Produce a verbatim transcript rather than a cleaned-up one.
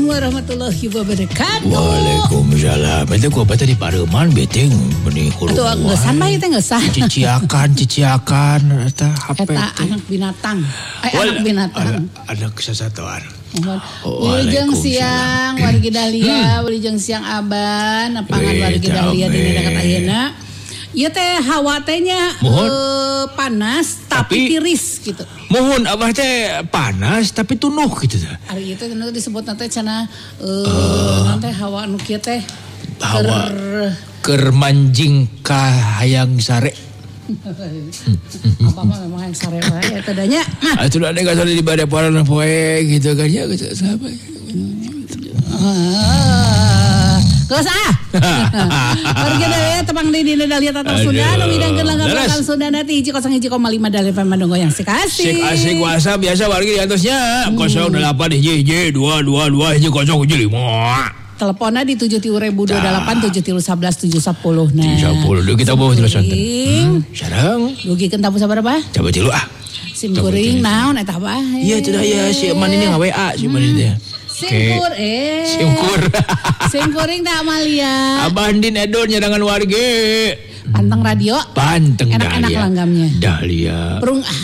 warahmatullahi wabarakatuh. Waalaikumsalam. Itu ku apa tadi pareman beteng benih huruf. Atuh ngeusan bae teh geusah. Ciciakan, ciciakan eta H P. Eta anak binatang. Eh anak binatang. Anak sasatoan. Wilujeng siang wargi Dahlia, wilujeng siang Aban, apangan wargi Dahlia di dekat ayeuna. Ieu teh hawa teh nya panas tapi, tapi tiris gitu. Mohon abah teh panas tapi tunuh gitu teh. Ari ieu teh disebut teh cenah eh nanti hawa anu kieu teh hawa keur manjing ka hayang sare. Apa-apa memang yang sare wae eta danya. Atuh ada enggak di bade parana poe gitu kan ya sahabat. Geus ah. Warga Dahlia tepang di Dina Dahlia Tatang Sunda nu midangkeun langgam lokal Sunda ti hiji kosong hiji koma lima Dahlia F M Bandung yang sik asik. Sik asik kuasa biasa warga di atasnya nol delapan hiji hiji dua dua dua hiji kosong hiji lima. Teleponnya di tujuh tilu ribu dua delapan tujuh tilu sebelas tujuh sepuluh nah. tujuh sepuluh dulu kita bawa terus santen. Hmm, sareng. Dugi kentapu sabarapa? Coba tilu ah. Sim kuring naon eta apa? Iya teh ya si Man ini nge W A si Man ini teh. Singkur eh. Singkur. Singkuring tak Amalia. Abah Andin Edon nyadangan warga. Panteng radio. Panteng enak-enak Dahlia. Langgamnya. Dahlia. Perung